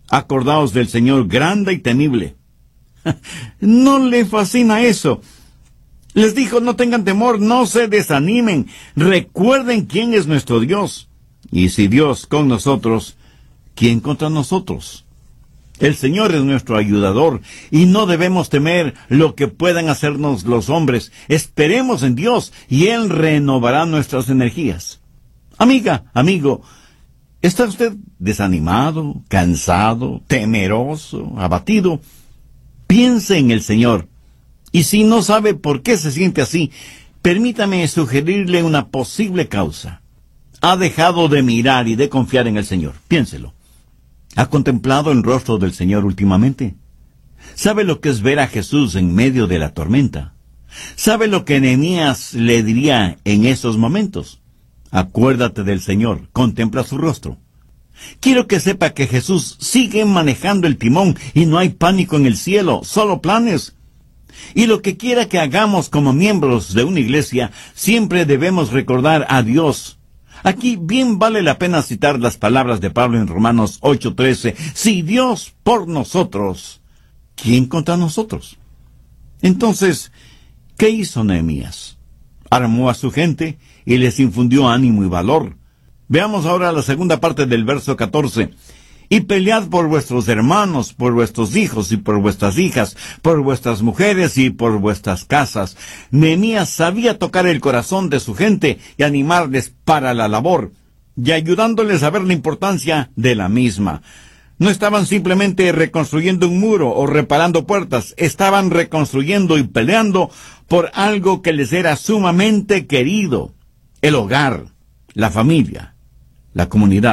Acordaos del Señor grande y temible. No le fascina eso. Les dijo, no tengan temor, no se desanimen, recuerden quién es nuestro Dios. Y si Dios con nosotros, ¿quién contra nosotros? El Señor es nuestro ayudador, y no debemos temer lo que puedan hacernos los hombres. Esperemos en Dios, y Él renovará nuestras energías. Amiga, amigo, ¿está usted desanimado, cansado, temeroso, abatido? Piense en el Señor. Y si no sabe por qué se siente así, permítame sugerirle una posible causa. Ha dejado de mirar y de confiar en el Señor. Piénselo. ¿Ha contemplado el rostro del Señor últimamente? ¿Sabe lo que es ver a Jesús en medio de la tormenta? ¿Sabe lo que Nehemías le diría en esos momentos? Acuérdate del Señor, contempla su rostro. Quiero que sepa que Jesús sigue manejando el timón y no hay pánico en el cielo, solo planes. Y lo que quiera que hagamos como miembros de una iglesia, siempre debemos recordar a Dios. Aquí bien vale la pena citar las palabras de Pablo en Romanos 8:13. Si Dios por nosotros, ¿quién contra nosotros? Entonces, ¿qué hizo Nehemías? Armó a su gente y les infundió ánimo y valor. Veamos ahora la segunda parte del verso 14. Y pelead por vuestros hermanos, por vuestros hijos y por vuestras hijas, por vuestras mujeres y por vuestras casas. Nehemías sabía tocar el corazón de su gente y animarles para la labor, y ayudándoles a ver la importancia de la misma. No estaban simplemente reconstruyendo un muro o reparando puertas, estaban reconstruyendo y peleando por algo que les era sumamente querido: el hogar, la familia, la comunidad.